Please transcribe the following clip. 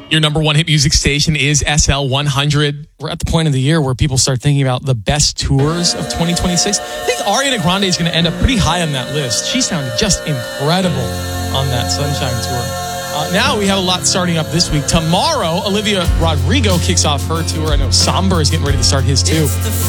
Your number one hit music station is SL 100. We're at the point of the year where people start thinking about the best tours of 2026. I think Ariana Grande is going to end up pretty high on that list. She sounded just incredible on that Sunshine Tour. Now we have a lot starting up this week. Tomorrow, Olivia Rodrigo kicks off her tour. I know Somber is getting ready to start his too.